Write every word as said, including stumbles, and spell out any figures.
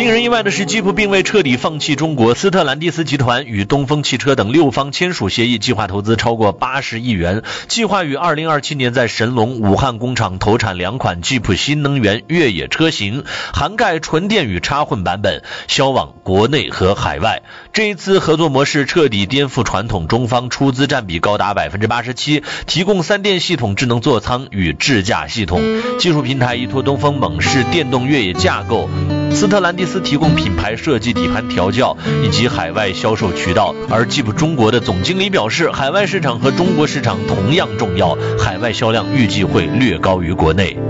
令人意外的是，吉普并未彻底放弃中国。斯特兰蒂斯集团与东风汽车等六方签署协议，计划投资超过八十亿元，计划于二零二七年在神龙武汉工厂投产两款吉普新能源越野车型，涵盖纯电与插混版本，销往国内和海外。这一次合作模式彻底颠覆传统，中方出资占比高达 百分之八十七， 提供三电系统、智能座舱与智驾系统，技术平台依托东风猛士电动越野架构，斯特兰蒂斯提供品牌设计、底盘调教以及海外销售渠道。而吉普中国的总经理表示，海外市场和中国市场同样重要，海外销量预计会略高于国内。